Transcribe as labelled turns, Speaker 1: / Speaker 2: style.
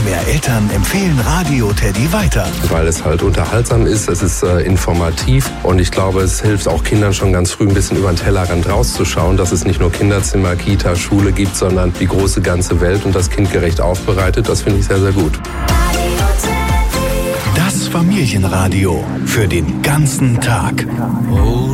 Speaker 1: mehr Eltern empfehlen Radio Teddy weiter.
Speaker 2: Weil es halt unterhaltsam ist, es ist informativ und ich glaube, es hilft auch Kindern schon ganz früh ein bisschen über den Tellerrand rauszuschauen, dass es nicht nur Kinderzimmer, Kita, Schule gibt, sondern die große ganze Welt und das kindgerecht aufbereitet. Das finde ich sehr, sehr gut.
Speaker 1: Das Familienradio für den ganzen Tag.